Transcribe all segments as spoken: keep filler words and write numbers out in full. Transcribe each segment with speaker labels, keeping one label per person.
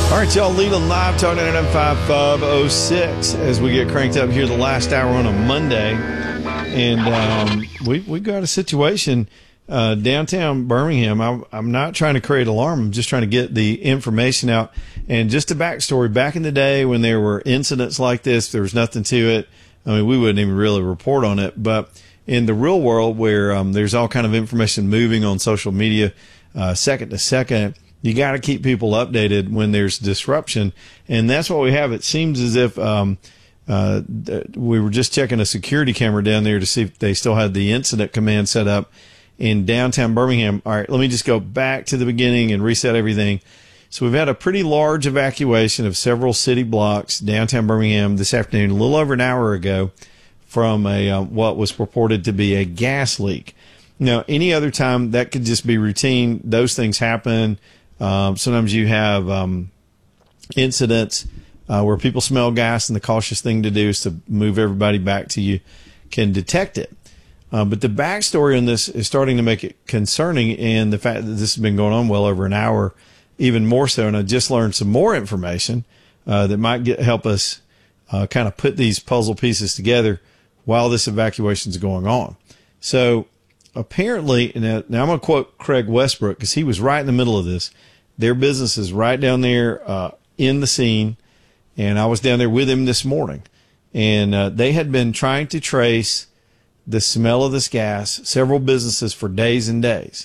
Speaker 1: All right, y'all, Leland Live, Talk ninety-nine point five, five oh six, as we get cranked up here the last hour on a Monday. And um, we, we've got a situation uh, downtown Birmingham. I, I'm not trying to create alarm. I'm just trying to get the information out. And just a backstory, back in the day when there were incidents like this, there was nothing to it. I mean, we wouldn't even really report on it. But in the real world where um, there's all kind of information moving on social media uh, second to second, you got to keep people updated when there's disruption. And that's what we have. It seems as if um, uh, we were just checking a security camera down there to see if they still had the incident command set up in downtown Birmingham. All right, let me just go back to the beginning and reset everything. So we've had a pretty large evacuation of several city blocks downtown Birmingham this afternoon, a little over an hour ago, from a uh, what was purported to be a gas leak. Now, any other time, that could just be routine. Those things happen. Um, sometimes you have um, incidents uh, where people smell gas, and the cautious thing to do is to move everybody back till you can detect it. Uh, but the backstory on this is starting to make it concerning, and the fact that this has been going on well over an hour, even more so. And I just learned some more information uh, that might get, help us uh, kind of put these puzzle pieces together while this evacuation is going on. So apparently, now, now I'm going to quote Craig Westbrook because he was right in the middle of this. Their business is right down there uh, in the scene, and I was down there with him this morning. And uh, they had been trying to trace the smell of this gas, several businesses, for days and days.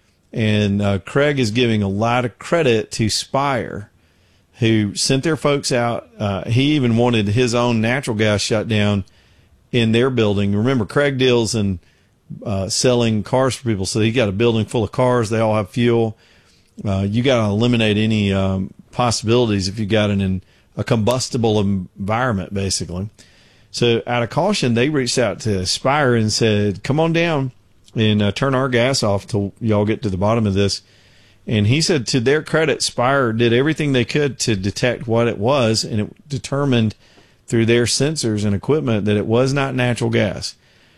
Speaker 1: And uh, Craig is giving a lot of credit to Spire, who sent their folks out. Uh, he even wanted his own natural gas shut down in their building. Remember, Craig deals in uh, selling cars for people, so he got a building full of cars. They all have fuel. Uh, you got to eliminate any um, possibilities if you got an in a combustible environment, basically. So out of caution, they reached out to Spire and said, come on down and uh, turn our gas off till y'all get to the bottom of this. And he said, to their credit, Spire did everything they could to detect what it was, and it determined through their sensors and equipment that it was not natural gas.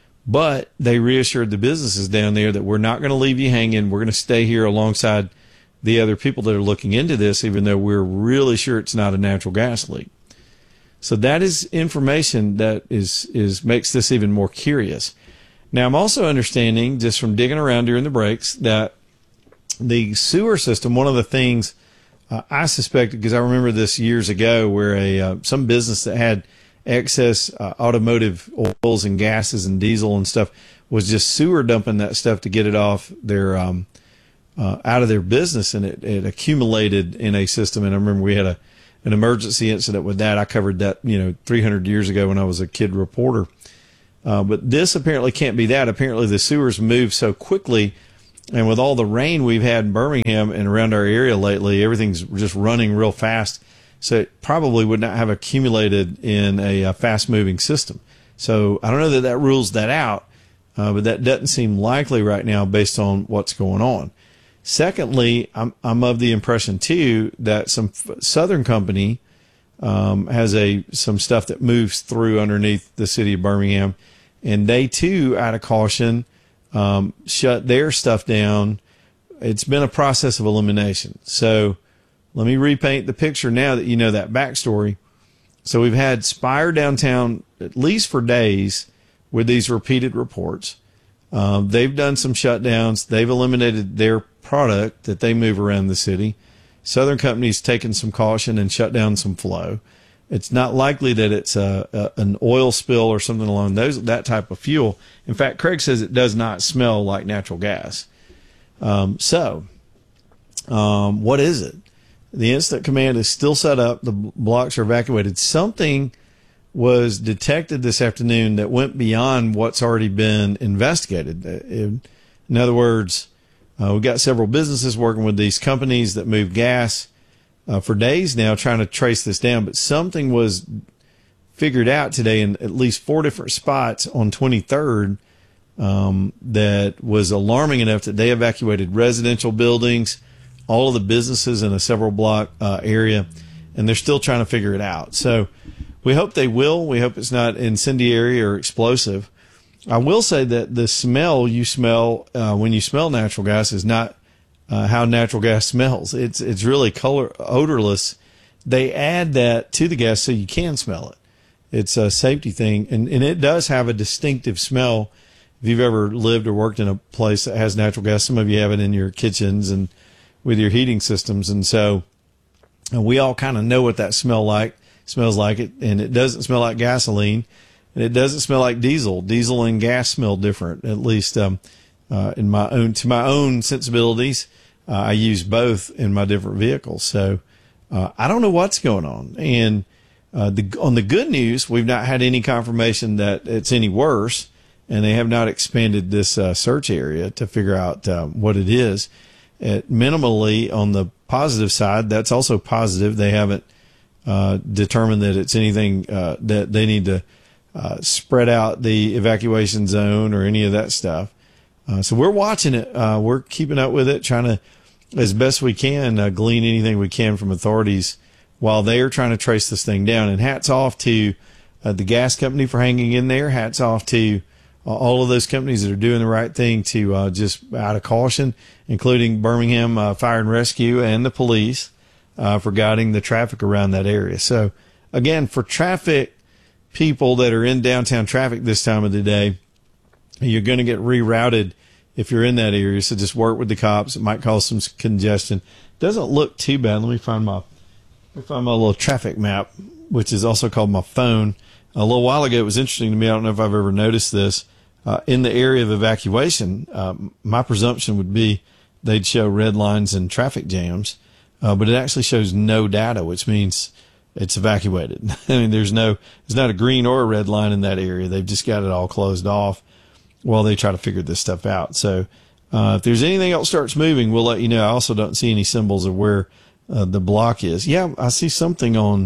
Speaker 1: But they reassured the businesses down there that we're not going to leave you hanging. We're going to stay here alongside the other people that are looking into this, even though we're really sure it's not a natural gas leak. So that is information that is, is makes this even more curious. Now, I'm also understanding, just from digging around during the breaks, that the sewer system, one of the things uh, I suspected, because I remember this years ago, where a uh, some business that had excess uh, automotive oils and gases and diesel and stuff was just sewer dumping that stuff to get it off their um, uh, out of their business, and it, it accumulated in a system. And I remember we had a an emergency incident with that. I covered that, you know, three hundred years ago when I was a kid reporter. Uh, but this apparently can't be that. Apparently the sewers move so quickly, and with all the rain we've had in Birmingham and around our area lately, everything's just running real fast. So it probably would not have accumulated in a, a fast-moving system. So I don't know that that rules that out, uh, but that doesn't seem likely right now based on what's going on. Secondly, I'm, I'm of the impression, too, that some f- Southern company um, has a some stuff that moves through underneath the city of Birmingham, and they, too, out of caution, um, shut their stuff down. It's been a process of elimination. So let me repaint the picture now that you know that backstory. So we've had Spire downtown at least for days with these repeated reports. Um, they've done some shutdowns. They've eliminated their product that they move around the city. Southern Company's taken some caution and shut down some flow. It's not likely that it's a, a an oil spill or something along those that type of fuel. In fact, Craig says it does not smell like natural gas. Um, so, um, what is it? The incident command is still set up. The blocks are evacuated. Something was detected this afternoon that went beyond what's already been investigated. In, in other words, uh, we've got several businesses working with these companies that move gas uh, for days now, trying to trace this down. But something was figured out today in at least four different spots on twenty-third um, that was alarming enough that they evacuated residential buildings, all of the businesses in a several block uh, area, and they're still trying to figure it out. So we hope they will. We hope it's not incendiary or explosive. I will say that the smell you smell uh, when you smell natural gas is not uh, how natural gas smells. It's it's really color odorless, they add that to the gas so you can smell it. It's a safety thing, and, and it does have a distinctive smell. If you've ever lived or worked in a place that has natural gas, some of you have it in your kitchens and with your heating systems. And so and we all kind of know what that smell like smells like. It, and it doesn't smell like gasoline, and it doesn't smell like diesel. Diesel and gas smell different, at least um, uh, in my own to my own sensibilities. Uh, I use both in my different vehicles, so uh, I don't know what's going on. And uh, the on the good news, we've not had any confirmation that it's any worse. And they have not expanded this uh, search area to figure out uh, what it is. At minimally, on the positive side, that's also positive. They haven't uh, determined that it's anything uh, that they need to uh, spread out the evacuation zone or any of that stuff. Uh, so we're watching it. Uh, we're keeping up with it, trying to, as best we can, uh, glean anything we can from authorities while they are trying to trace this thing down. And hats off to uh, the gas company for hanging in there. Hats off to all of those companies that are doing the right thing to uh, just out of caution, including Birmingham uh, Fire and Rescue and the police uh, for guiding the traffic around that area. So, again, for traffic people that are in downtown traffic this time of the day, you're going to get rerouted if you're in that area. So just work with the cops. It might cause some congestion. Doesn't look too bad. Let me find my let me find my little traffic map, which is also called my phone. A little while ago, it was interesting to me. I don't know if I've ever noticed this. Uh, in the area of evacuation, um, my presumption would be they'd show red lines and traffic jams, uh, but it actually shows no data, which means it's evacuated. I mean, there's no, there's not a green or a red line in that area. They've just got it all closed off while they try to figure this stuff out. So, uh, if there's anything else starts moving, we'll let you know. I also don't see any symbols of where uh, the block is. Yeah, I see something on,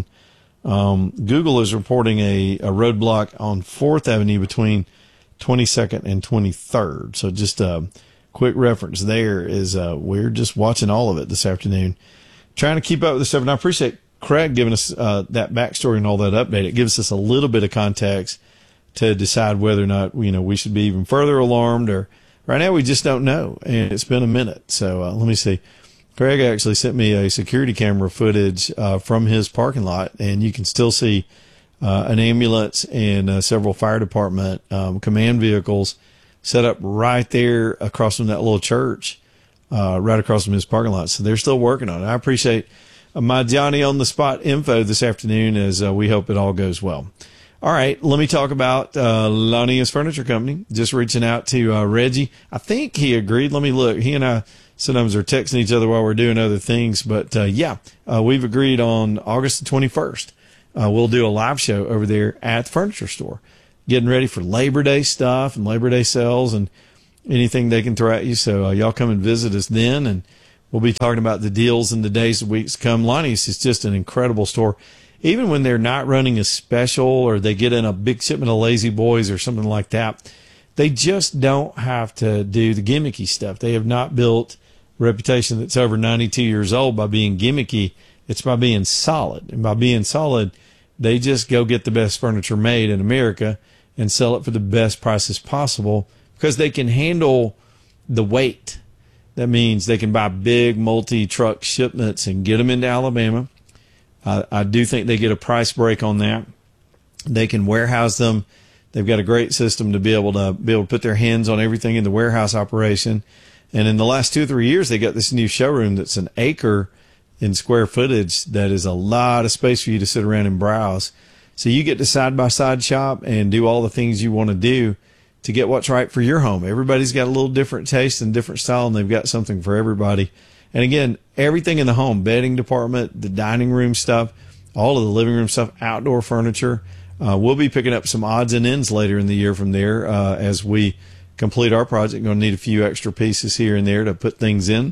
Speaker 1: um, Google is reporting a, a roadblock on fourth Avenue between twenty-second and twenty-third. So just a quick reference there is uh, we're just watching all of it this afternoon, trying to keep up with the stuff. And I appreciate Craig giving us uh, that backstory and all that update. It gives us a little bit of context to decide whether or not, you know, we should be even further alarmed, or right now we just don't know. And it's been a minute. So uh, let me see. Craig actually sent me a security camera footage uh, from his parking lot, and you can still see Uh, an ambulance and uh, several fire department um, command vehicles set up right there across from that little church, uh, right across from his parking lot. So they're still working on it. I appreciate uh, my Johnny on the spot info this afternoon, as uh, we hope it all goes well. All right, let me talk about uh, Lanius Furniture Company. Just reaching out to uh, Reggie. I think he agreed. Let me look. He and I sometimes are texting each other while we're doing other things. But, uh, yeah, uh, we've agreed on August the twenty-first. Uh, we'll do a live show over there at the furniture store, getting ready for Labor Day stuff and Labor Day sales and anything they can throw at you. So uh, y'all come and visit us then, and we'll be talking about the deals in the days and weeks to come. Lonnie's is just an incredible store. Even when they're not running a special or they get in a big shipment of Lazy Boys or something like that, they just don't have to do the gimmicky stuff. They have not built a reputation that's over ninety-two years old by being gimmicky. It's by being solid. And by being solid, they just go get the best furniture made in America and sell it for the best prices possible because they can handle the weight. That means they can buy big multi-truck shipments and get them into Alabama. I, I do think they get a price break on that. They can warehouse them. They've got a great system to be able to be able to put their hands on everything in the warehouse operation. And in the last two or three years, they got this new showroom that's an acre in square footage. That is a lot of space for you to sit around and browse. So you get to side-by-side shop and do all the things you want to do to get what's right for your home. Everybody's got a little different taste and different style, and they've got something for everybody. And again, everything in the home, bedding department, the dining room stuff, all of the living room stuff, outdoor furniture. Uh, we'll be picking up some odds and ends later in the year from there uh, as we complete our project. Going to need a few extra pieces here and there to put things in.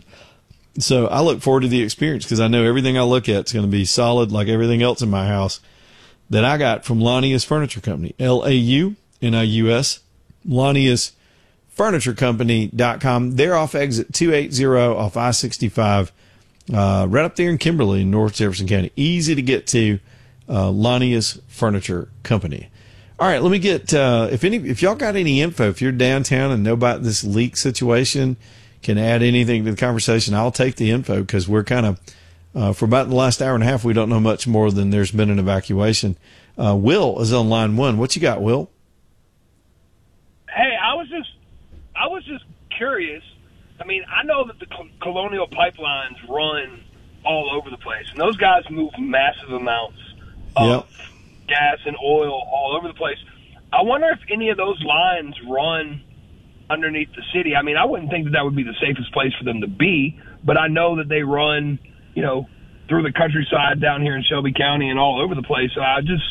Speaker 1: So I look forward to the experience because I know everything I look at is going to be solid like everything else in my house that I got from Lanius Furniture Company. L A U N I U S, Lanius Furniture Company dot com. They're off exit two eighty off I sixty-five, uh, right up there in Kimberly in North Jefferson County. Easy to get to, uh, Lanius Furniture Company. All right, let me get, uh, if any, if y'all got any info, if you're downtown and know about this leak situation, can add anything to the conversation, I'll take the info because we're kind of uh, for about the last hour and a half, we don't know much more than there's been an evacuation. Uh, Will is on line one. What you got, Will?
Speaker 2: Hey, I was just, I was just curious. I mean, I know that the Colonial pipelines run all over the place, and those guys move massive amounts of
Speaker 1: Yep.
Speaker 2: gas and oil all over the place. I wonder if any of those lines run underneath the city. I mean, I wouldn't think that that would be the safest place for them to be, but I know that they run, you know, through the countryside down here in Shelby County and all over the place. So I just,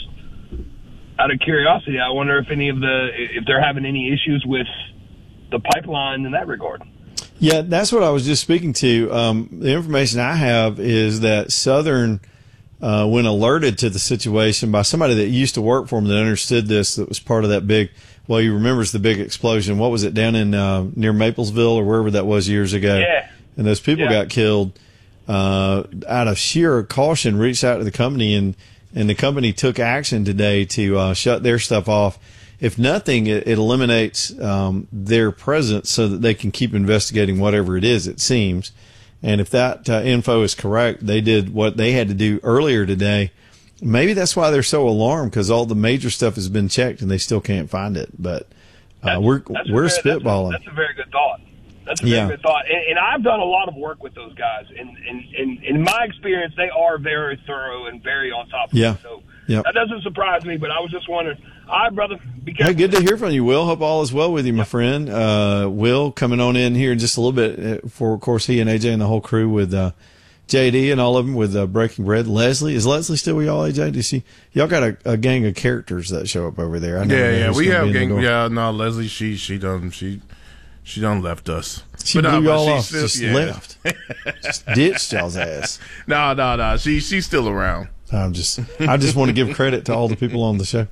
Speaker 2: out of curiosity, I wonder if any of the, if they're having any issues with the pipeline in that regard.
Speaker 1: Yeah, that's what I was just speaking to. Um, the information I have is that Southern, uh, when alerted to the situation by somebody that used to work for them that understood this, that was part of that big, well, he remembers the big explosion. What was it, down in uh, near Maplesville or wherever that was years ago?
Speaker 2: Yeah.
Speaker 1: And those people
Speaker 2: Yeah.
Speaker 1: got killed. Uh, out of sheer caution, reached out to the company, and, and the company took action today to uh, shut their stuff off. If nothing, it, it eliminates um, their presence so that they can keep investigating whatever it is, it seems. And if that uh, info is correct, they did what they had to do earlier today. Maybe that's why they're so alarmed, because all the major stuff has been checked and they still can't find it. But uh, we're
Speaker 2: That's a
Speaker 1: we're
Speaker 2: very-
Speaker 1: spitballing.
Speaker 2: That's a, that's a very good thought. That's a very
Speaker 1: Yeah.
Speaker 2: good thought. And, and I've done a lot of work with those guys. And, and, and in my experience, they are very thorough and very on top of
Speaker 1: Yeah.
Speaker 2: it. So
Speaker 1: Yep.
Speaker 2: that doesn't surprise me, but I was just wondering. All right, brother. Be careful.
Speaker 1: Hey, good to hear from you, Will. Hope all is well with you, my friend. Uh, Will coming on in here in just a little bit uh, for, of course, he and A J and the whole crew with uh, J D and all of them with uh, Breaking Bread. Leslie, is Leslie still with y'all, A J? Do you see? Y'all got a, a gang of characters that show up over there. I know
Speaker 3: Yeah, yeah,
Speaker 1: who's
Speaker 3: we
Speaker 1: gonna
Speaker 3: have
Speaker 1: be in the
Speaker 3: gang.
Speaker 1: door.
Speaker 3: Yeah, no, Leslie, she she done she she done left us.
Speaker 1: She
Speaker 3: But,
Speaker 1: blew
Speaker 3: uh, but
Speaker 1: y'all
Speaker 3: she's
Speaker 1: off,
Speaker 3: still-
Speaker 1: just
Speaker 3: yeah.
Speaker 1: left, just ditched y'all's ass.
Speaker 3: No, no, no. She she's still around.
Speaker 1: I'm just, I just want to give credit to all the people on the show.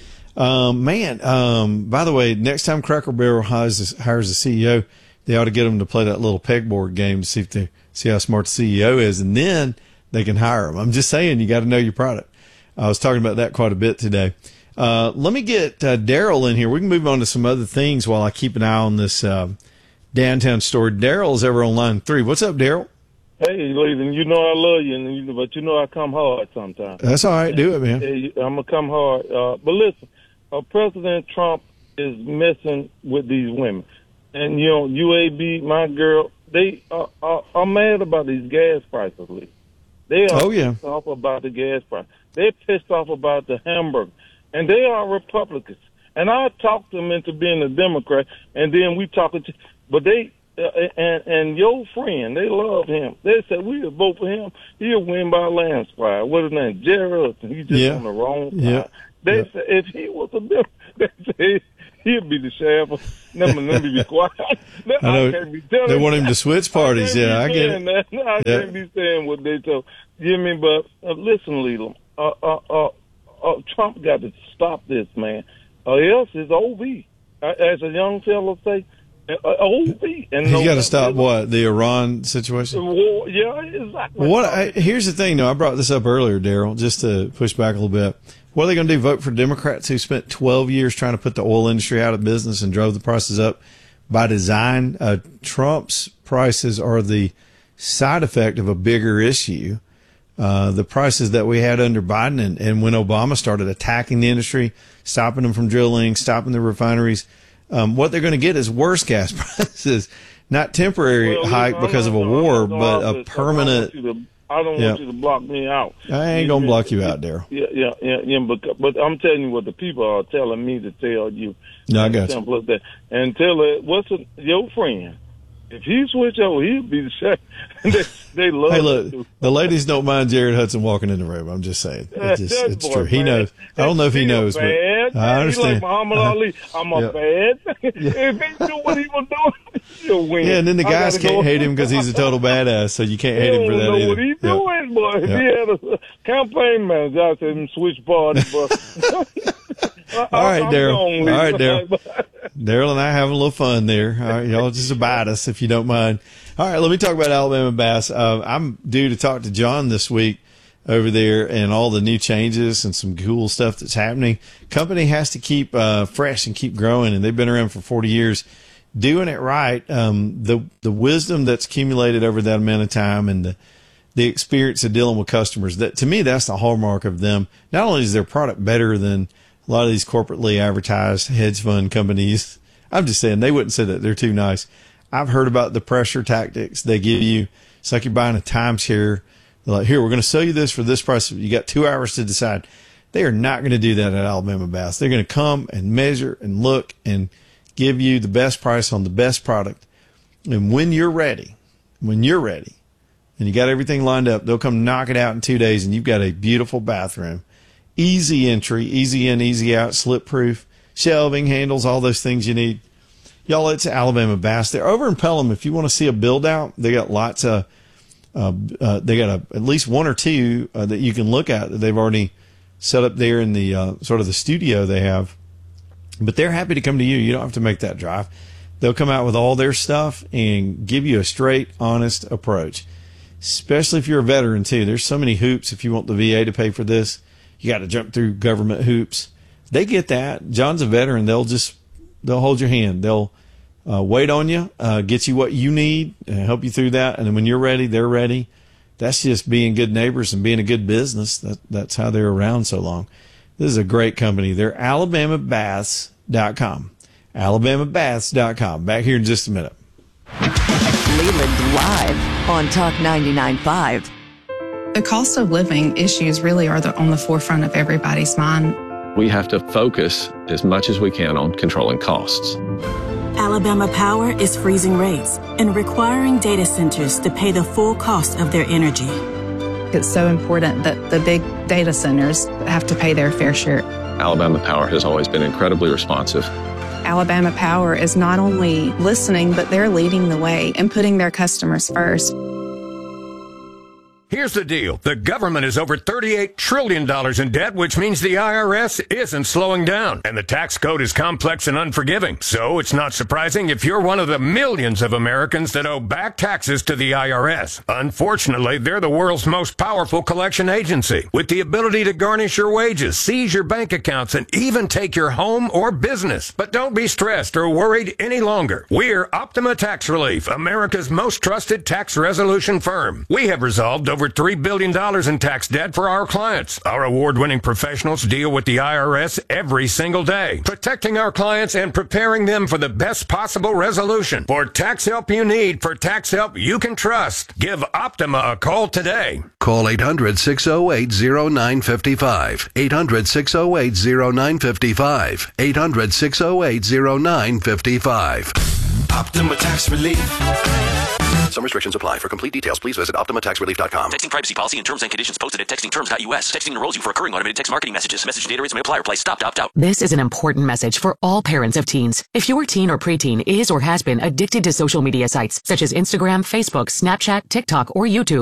Speaker 1: Um, man, um, by the way, next time Cracker Barrel hires a, hires a C E O, they ought to get them to play that little pegboard game to see if they see how smart the C E O is, and then they can hire them. I'm just saying, you got to know your product. I was talking about that quite a bit today. Uh, let me get uh, Daryl in here. We can move on to some other things while I keep an eye on this uh, downtown story. Daryl is ever on line three. What's up, Daryl?
Speaker 4: Hey, Leland, you know I love you, and you, but you know I come hard sometimes.
Speaker 1: That's all right. Do it, man.
Speaker 4: Hey, I'm gonna come hard. Uh, but listen, uh, President Trump is messing with these women, and you know U A B, my girl, they are, are, are mad about these gas prices. Lee. They are
Speaker 1: Oh, yeah.
Speaker 4: pissed off about the gas price. They're pissed off about the hamburger, and they are Republicans. And I talked them into being a Democrat, and then we talking to, but they. Uh, and and your friend, they love him. They said we'll vote for him. He'll win by a landslide. What his name? Jared. He's just
Speaker 1: Yeah.
Speaker 4: on the wrong side.
Speaker 1: Yeah.
Speaker 4: They
Speaker 1: Yeah.
Speaker 4: said if he was a Dem- they say he'd be the sheriff. Let me, let me be quiet.
Speaker 1: I know.
Speaker 4: can't be telling
Speaker 1: They want him
Speaker 4: that.
Speaker 1: to switch parties.
Speaker 4: can't
Speaker 1: Yeah,
Speaker 4: be
Speaker 1: I get
Speaker 4: saying
Speaker 1: it.
Speaker 4: that. I
Speaker 1: Yeah.
Speaker 4: can't be saying what they told. You know what I mean? But uh, listen, Leland, uh, uh, uh, uh, Trump got to stop this, man, or else it's O V. Uh, as a young fellow say, uh, O V. And
Speaker 1: He's
Speaker 4: no-
Speaker 1: got to stop what? The Iran situation?
Speaker 4: War, yeah, exactly.
Speaker 1: Well, what I, here's the thing, though. I brought this up earlier, Daryl, just to push back a little bit. What are they going to do? Vote for Democrats who spent twelve years trying to put the oil industry out of business and drove the prices up by design? Uh, Trump's prices are the side effect of a bigger issue. Uh, the prices that we had under Biden and, and when Obama started attacking the industry, stopping them from drilling, stopping the refineries, um, what they're going to get is worse gas prices, not temporary
Speaker 4: Well,
Speaker 1: hike
Speaker 4: I'm
Speaker 1: because
Speaker 4: not
Speaker 1: of a
Speaker 4: gonna-
Speaker 1: war,
Speaker 4: I'm not
Speaker 1: but
Speaker 4: gonna-
Speaker 1: a
Speaker 4: I don't
Speaker 1: permanent.
Speaker 4: want you to, I don't
Speaker 1: Yeah.
Speaker 4: want you to block me out.
Speaker 1: I ain't going to block you out, Daryl.
Speaker 4: Yeah, yeah, yeah, yeah. But, but I'm telling you what the people are telling me to tell you.
Speaker 1: No, I got you.
Speaker 4: Simple as that. And tell it, what's a, your friend? If he switch over, he'll be the sheriff. they, they love
Speaker 1: Hey,
Speaker 4: it,
Speaker 1: look,
Speaker 4: too.
Speaker 1: the ladies don't mind Jared Hudson walking in the room. I'm just saying. It's, just,
Speaker 4: That
Speaker 1: it's
Speaker 4: boy,
Speaker 1: true. He
Speaker 4: man.
Speaker 1: knows. I don't know if he
Speaker 4: He a
Speaker 1: knows, but
Speaker 4: bad
Speaker 1: I
Speaker 4: man.
Speaker 1: understand.
Speaker 4: He like Muhammad
Speaker 1: Uh-huh.
Speaker 4: Ali. I'm a
Speaker 1: Yeah.
Speaker 4: bad. If he knew what he was doing, he'll win.
Speaker 1: Yeah, and then the
Speaker 4: I
Speaker 1: guys
Speaker 4: gotta
Speaker 1: can't
Speaker 4: go.
Speaker 1: hate him because he's a total badass, so you can't hate
Speaker 4: He
Speaker 1: him for
Speaker 4: don't
Speaker 1: that
Speaker 4: know
Speaker 1: either.
Speaker 4: what he's
Speaker 1: Yeah.
Speaker 4: doing, boy. If
Speaker 1: Yeah.
Speaker 4: he had a campaign manager, I'd say him switch party, but.
Speaker 1: All right, Daryl.
Speaker 4: All
Speaker 1: All right, Daryl. Daryl and I having a little fun there. All right, y'all just abide us if you don't mind. All right, let me talk about Alabama bass. Uh, I'm due to talk to John this week over there and all the new changes and some cool stuff that's happening. Company has to keep uh, fresh and keep growing, and they've been around for forty years, doing it right. Um, the the wisdom that's accumulated over that amount of time and the the experience of dealing with customers. That to me, that's the hallmark of them. Not only is their product better than a lot of these corporately advertised hedge fund companies, I'm just saying they wouldn't say that they're too nice. I've heard about the pressure tactics they give you. It's like you're buying a timeshare. They're like, here, we're going to sell you this for this price. You got two hours to decide. They are not going to do that at Alabama Bass. They're going to come and measure and look and give you the best price on the best product. And when you're ready, when you're ready, and you got everything lined up, they'll come knock it out in two days, and you've got a beautiful bathroom. Easy entry, easy in, easy out, slip proof, shelving, handles, all those things you need. Y'all, it's Alabama Bass. They're over in Pelham. If you want to see a build out, they got lots of, uh, uh, they got a, at least one or two uh, that you can look at that they've already set up there in the uh, sort of the studio they have. But they're happy to come to you. You don't have to make that drive. They'll come out with all their stuff and give you a straight, honest approach, especially if you're a veteran too. There's so many hoops. If you want the V A to pay for this, you got to jump through government hoops. They get that. John's a veteran. They'll just, they'll hold your hand. They'll uh, wait on you, uh, get you what you need, and help you through that. And then when you're ready, they're ready. That's just being good neighbors and being a good business. That, that's how they're around so long. This is a great company. They're alabama bass dot com. alabama bass dot com. Back here in just a minute.
Speaker 5: Leland Live on Talk ninety-nine point five.
Speaker 6: The cost of living issues really are the, on the forefront of everybody's mind.
Speaker 7: We have to focus as much as we can on controlling costs.
Speaker 8: Alabama Power is freezing rates and requiring data centers to pay the full cost of their energy.
Speaker 6: It's so important that the big data centers have to pay their fair share.
Speaker 7: Alabama Power has always been incredibly responsive.
Speaker 6: Alabama Power is not only listening, but they're leading the way and putting their customers first.
Speaker 9: Here's the deal. The government is over thirty-eight trillion dollars in debt, which means the I R S isn't slowing down. And the tax code is complex and unforgiving. So it's not surprising if you're one of the millions of Americans that owe back taxes to the I R S. Unfortunately, they're the world's most powerful collection agency, with the ability to garnish your wages, seize your bank accounts, and even take your home or business. But don't be stressed or worried any longer. We're Optima Tax Relief, America's most trusted tax resolution firm. We have resolved over Over three billion dollars in tax debt for our clients. Our award-winning professionals deal with the I R S every single day, protecting our clients and preparing them for the best possible resolution. For tax help you need, for tax help you can trust, give Optima a call today.
Speaker 10: Call eight hundred, six oh eight, oh nine five five. eight hundred, six oh eight, oh nine five five. eight hundred, six oh eight, oh nine five five.
Speaker 11: Optima Tax Relief.
Speaker 10: Some restrictions apply. For complete details, please visit optima tax relief dot com.
Speaker 12: Texting privacy policy and terms and conditions posted at texting terms dot U S. Texting enrolls you for recurring automated text marketing messages. Message data rates may apply. Reply stop to opt out.
Speaker 13: This is an important message for all parents of teens. If your teen or preteen is or has been addicted to social media sites such as Instagram, Facebook, Snapchat, TikTok, or YouTube,